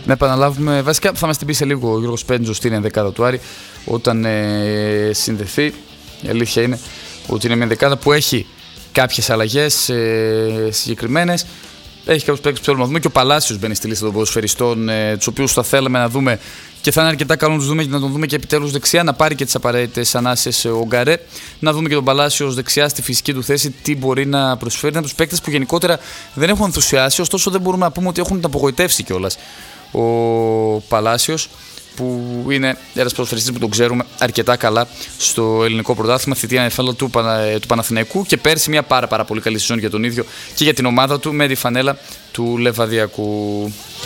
Να επαναλάβουμε, βασικά θα μας την πει σε λίγο ο Γιώργος Πέντζος στην ενδεκάδα του Άρη όταν συνδεθεί. Η αλήθεια είναι ότι είναι μια ενδεκάδα που έχει κάποιες αλλαγές συγκεκριμένες. Έχει κάποιους παίκτες που θέλουμε να δούμε και ο Παλάσιος μπαίνει στη λίστα των ποδοσφαιριστών, τους οποίους θα θέλαμε να δούμε και θα είναι αρκετά καλό να τους δούμε και να τον δούμε και επιτέλους δεξιά, να πάρει και τις απαραίτητες ανάσες ο Γκαρέ. Να δούμε και τον Παλάσιο δεξιά στη φυσική του θέση, τι μπορεί να προσφέρει. Είναι από τους παίκτες που γενικότερα δεν έχουν ενθουσιάσει, ωστόσο δεν μπορούμε να πούμε ότι έχουν απογοητεύσει κιόλας ο Παλάσιος, που είναι ένας ποδοσφαιριστής που τον ξέρουμε αρκετά καλά στο ελληνικό πρωτάθλημα, θητεία ανεφάλα του Παναθηναϊκού και πέρσι μια πάρα πολύ καλή σεζόν για τον ίδιο και για την ομάδα του με τη φανέλα του Λεβαδιακού.